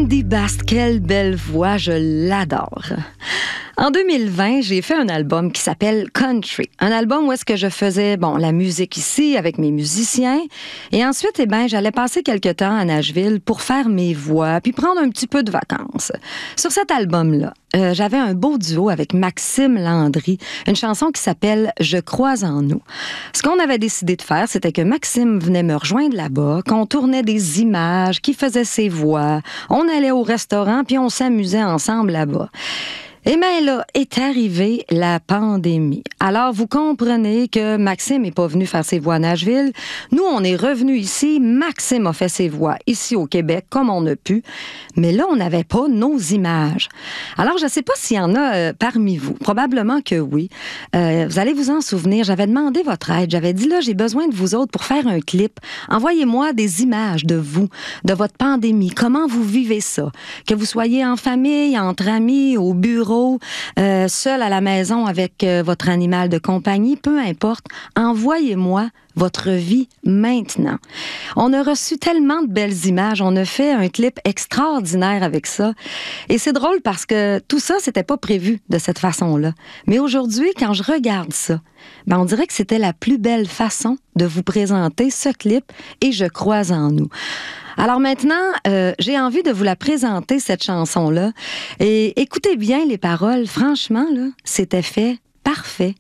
Andy Bast, quelle belle voix, je l'adore. En 2020, j'ai fait un album qui s'appelle Country. Un album où est-ce que je faisais, la musique ici avec mes musiciens. Et ensuite, j'allais passer quelques temps à Nashville pour faire mes voix, puis prendre un petit peu de vacances. Sur cet album-là, j'avais un beau duo avec Maxime Landry, une chanson qui s'appelle « Je crois en nous ». Ce qu'on avait décidé de faire, c'était que Maxime venait me rejoindre là-bas, qu'on tournait des images, qu'il faisait ses voix, on allait au restaurant, puis on s'amusait ensemble là-bas. Et bien là, est arrivée la pandémie. Alors, vous comprenez que Maxime n'est pas venu faire ses voix à Nashville. Nous, on est revenus ici. Maxime a fait ses voix ici au Québec, comme on a pu. Mais là, on n'avait pas nos images. Alors, je ne sais pas s'il y en a parmi vous. Probablement que oui. Vous allez vous en souvenir. J'avais demandé votre aide. J'avais dit, là, j'ai besoin de vous autres pour faire un clip. Envoyez-moi des images de vous, de votre pandémie. Comment vous vivez ça? Que vous soyez en famille, entre amis, au bureau, seul à la maison avec votre animal de compagnie, peu importe, envoyez-moi votre vie maintenant. On a reçu tellement de belles images, on a fait un clip extraordinaire avec ça. Et c'est drôle parce que tout ça, c'était pas prévu de cette façon-là. Mais aujourd'hui, quand je regarde ça, on dirait que c'était la plus belle façon de vous présenter ce clip et je crois en nous. Alors maintenant, j'ai envie de vous la présenter, cette chanson-là. Et écoutez bien les paroles. Franchement, là, c'était fait parfait